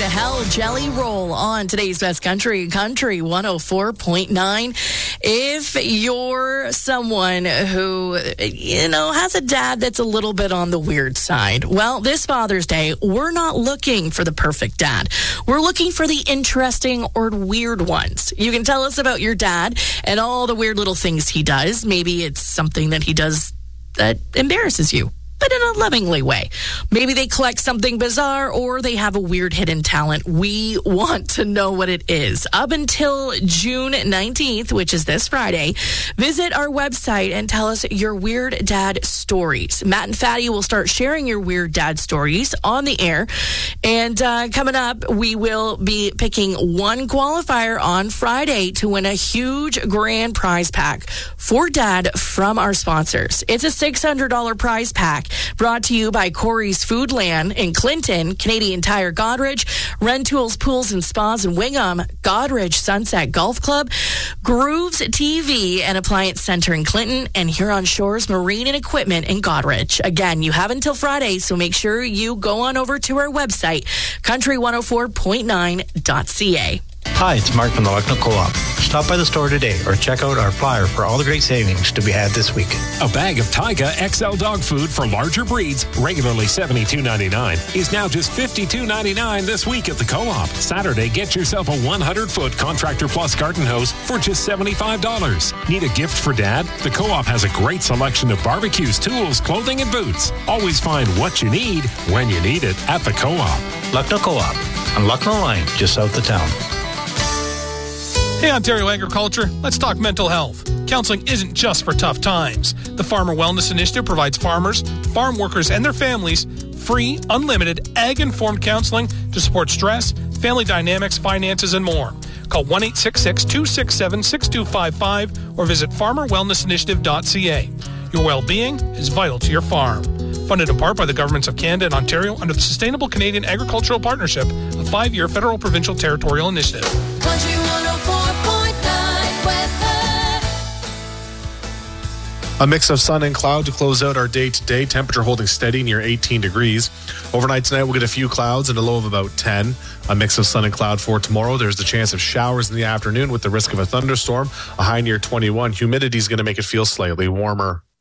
to Hell Jelly Roll on today's Best Country 104.9. If you're someone who, has a dad that's a little bit on the weird side, well, this Father's Day, we're not looking for the perfect dad. We're looking for the interesting or weird ones. You can tell us about your dad and all the weird little things he does. Maybe it's something that he does that embarrasses you, but in a lovingly way. Maybe they collect something bizarre or they have a weird hidden talent. We want to know what it is. Up until June 19th, which is this Friday, visit our website and tell us your weird dad stories. Matt and Fatty will start sharing your weird dad stories on the air. And coming up, we will be picking one qualifier on Friday to win a huge grand prize pack for Dad from our sponsors. It's a $600 prize pack brought to you by Corey's Foodland in Clinton, Canadian Tire Godrich, Rentools Pools and Spas in Wingham, Godrich Sunset Golf Club, Grooves TV and Appliance Center in Clinton, and Huron Shores Marine and Equipment in Godrich. Again, you have until Friday, so make sure you go on over to our website, country104.9.ca. Hi, it's Mark from the Lucknow Co-op. Stop by the store today or check out our flyer for all the great savings to be had this week. A bag of Tyga XL dog food for larger breeds, regularly $72.99, is now just $52.99 this week at the Co-op. Saturday, get yourself a 100-foot Contractor Plus garden hose for just $75. Need a gift for Dad? The Co-op has a great selection of barbecues, tools, clothing, and boots. Always find what you need when you need it at the Co-op. Lucknow Co-op on Lucknow Line, just south of town. Hey, Ontario Agriculture, let's talk mental health. Counseling isn't just for tough times. The Farmer Wellness Initiative provides farmers, farm workers, and their families free, unlimited, ag-informed counseling to support stress, family dynamics, finances, and more. Call 1-866-267-6255 or visit farmerwellnessinitiative.ca. Your well-being is vital to your farm. Funded in part by the governments of Canada and Ontario under the Sustainable Canadian Agricultural Partnership, a 5-year federal provincial territorial initiative. Country 104.9 weather. A mix of sun and cloud to close out our day today. Temperature holding steady near 18 degrees. Overnight tonight, we'll get a few clouds and a low of about 10. A mix of sun and cloud for tomorrow. There's the chance of showers in the afternoon with the risk of a thunderstorm. A high near 21. Humidity is going to make it feel slightly warmer.